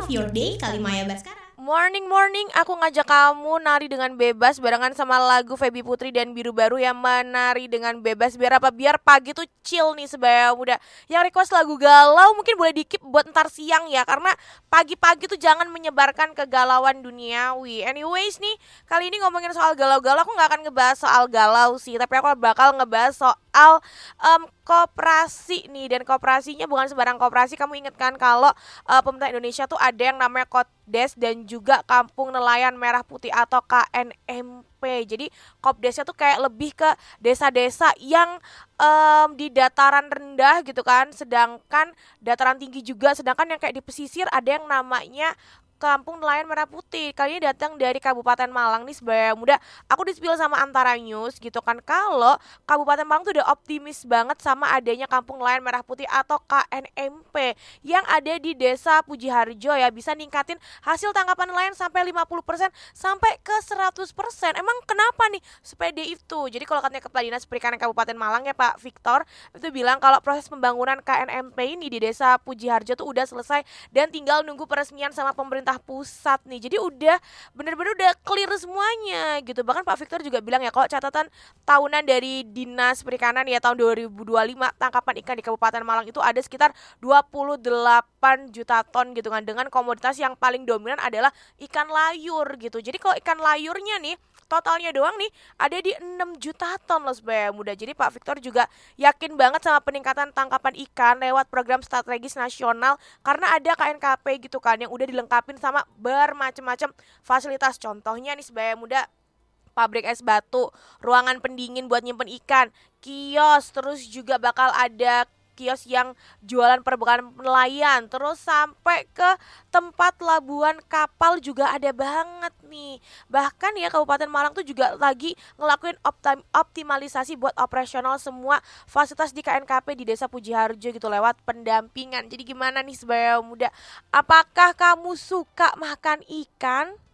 your day, Kalimaya Baskara. Morning, aku ngajak kamu nari dengan bebas barengan sama lagu Feby Putri dan Biru Baru yang menari dengan bebas. Biar apa? Biar pagi tuh chill nih sebaya muda. Yang request lagu galau mungkin boleh dikip buat ntar siang ya, karena pagi-pagi tuh jangan menyebarkan kegalauan duniawi. Anyways nih, kali ini ngomongin soal galau-galau, aku gak akan ngebahas soal galau sih, tapi aku bakal ngebahas soal koperasi nih. Dan koperasinya bukan sembarang koperasi. Kamu inget kan kalau pemerintah Indonesia tuh ada yang namanya Kopdes dan juga Kampung Nelayan Merah Putih atau KNMP. Jadi Kopdesnya tuh kayak lebih ke desa-desa yang di dataran rendah gitu kan, sedangkan dataran tinggi juga, sedangkan yang kayak di pesisir ada yang namanya Kampung Nelayan Merah Putih. Kali ini datang dari Kabupaten Malang nih sebaya muda. Aku di-spill sama Antara News gitu kan, kalau Kabupaten Malang tuh udah optimis banget sama adanya Kampung Nelayan Merah Putih atau KNMP yang ada di Desa Puji Harjo ya, bisa ningkatin hasil tangkapan nelayan sampai 50% sampai ke 100%. Emang kenapa nih sepede itu? Jadi kalau katanya Kepala Dinas Perikanan Kabupaten Malang ya Pak Victor itu bilang kalau proses pembangunan KNMP ini di Desa Puji Harjo tuh udah selesai dan tinggal nunggu peresmian sama pemerintah pusat nih. Jadi udah bener-bener udah clear semuanya gitu. Bahkan Pak Victor juga bilang ya, kalau catatan tahunan dari Dinas Perikanan ya tahun 2025, tangkapan ikan di Kabupaten Malang itu ada sekitar 28 juta ton gitu kan, dengan komoditas yang paling dominan adalah ikan layur gitu. Jadi kalau ikan layurnya nih totalnya doang nih ada di 6 juta ton loh sebaya muda. Jadi Pak Victor juga yakin banget sama peningkatan tangkapan ikan lewat program strategis nasional, karena ada KNKP gitu kan yang udah dilengkapin sama bermacam-macam fasilitas. Contohnya nih sebaya muda, pabrik es batu, ruangan pendingin buat nyimpen ikan, kios, terus juga bakal ada kios yang jualan perbukaan nelayan, terus sampai ke tempat labuan kapal juga ada banget nih. Bahkan ya Kabupaten Malang tuh juga lagi ngelakuin optimalisasi buat operasional semua fasilitas di KNKP di Desa Puji Harjo gitu lewat pendampingan. Jadi gimana nih sebaya muda? Apakah kamu suka makan ikan?